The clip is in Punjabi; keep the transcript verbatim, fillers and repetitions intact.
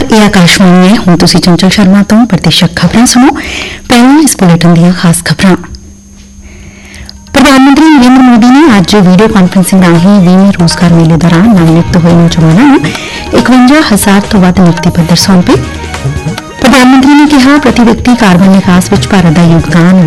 ਇਹ ਆਕਾਸ਼ਵਾਣੀ ਹੈ। ਹੁਣ ਤੁਸੀਂ ਚੰਚਲ ਸ਼ਰਮਾ ਤੋਂ ਪ੍ਰਤੀਸ਼ਤ ਖਬਰਾਂ ਸੁਣੋ। ਪਹਿਲਾਂ ਇਸ ਬੁਲੇਟਿਨ ਦੀਆਂ ਖਾਸ ਖਬਰਾਂ। ਪ੍ਰਧਾਨ ਮੰਤਰੀ ਨਰਿੰਦਰ ਮੋਦੀ ਨੇ ਅੱਜ ਵੀਡੀਓ ਕਾਨਫਰੰਸਿੰਗ ਰਾਹੀਂ ਵੀਹਵੇਂ ਰੋਜ਼ਗਾਰ ਮੇਲੇ ਦੌਰਾਨ ਨਵ-ਨਿਯੁਕਤ ਹੋਏ ਨੌਜਵਾਨਾਂ ਨੂੰ ਇਕਵੰਜਾ ਹਜ਼ਾਰ ਤੋਂ ਵੱਧ ਨਿਯੁਕਤੀ ਪੱਤਰ ਸੌਂਪੇ। ਪ੍ਰਧਾਨ ਮੰਤਰੀ ਨੇ ਕਿਹਾ, ਪ੍ਰਤੀ ਵਿਅਕਤੀ ਕਾਰਬਨ ਨਿਕਾਸ ਵਿੱਚ ਭਾਰਤ ਦਾ ਯੋਗਦਾਨ